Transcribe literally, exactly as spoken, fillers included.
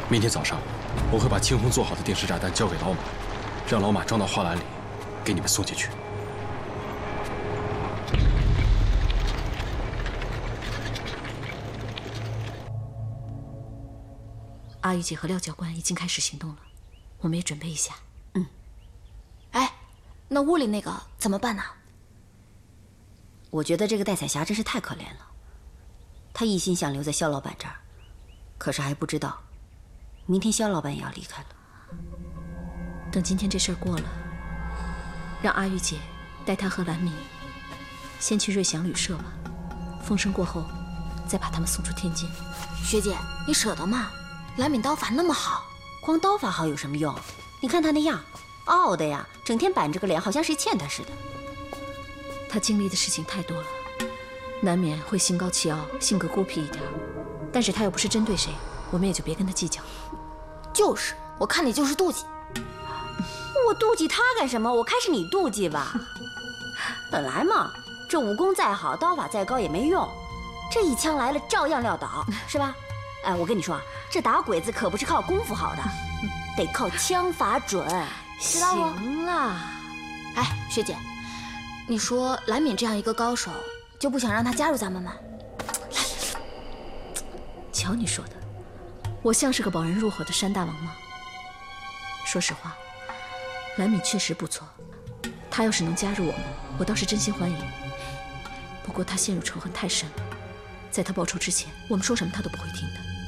明天早上，我会把清风做好的定时炸弹交给老马，让老马装到花篮里，给你们送进去。 阿玉姐和廖教官已经开始行动了，我们也准备一下。 嗯。哎，那屋里那个怎么办呢？ 我觉得这个戴彩霞真是太可怜了，她一心想留在肖老板这儿，可是还不知道，明天肖老板也要离开了。 等今天这事儿过了，让阿玉姐带她和兰敏先去瑞祥旅社吧，风声过后再把他们送出天津。 学姐，你舍得吗？兰敏刀法那么好， 光刀法好有什么用？你看她那样，傲傲的呀，整天板着个脸，好像谁欠她似的。 她经历的事情太多了，难免会心高气傲，性格孤僻一点。但是她又不是针对谁，我们也就别跟她计较。 就是，我看你就是妒忌。 我妒忌她干什么？我看是你妒忌吧。本来嘛，这武功再好，刀法再高也没用，这一枪来了照样撂倒，是吧？哎，我跟你说啊，这打鬼子可不是靠功夫好的，得靠枪法准，知道不？ 行了， 哎，学姐。你说兰敏这样一个高手，就不想让她加入咱们吗？ 瞧你说的，我像是个保人入伙的山大王吗？说实话，兰敏确实不错，她要是能加入我们，我倒是真心欢迎。不过她陷入仇恨太深了，在她报仇之前，我们说什么她都不会听的。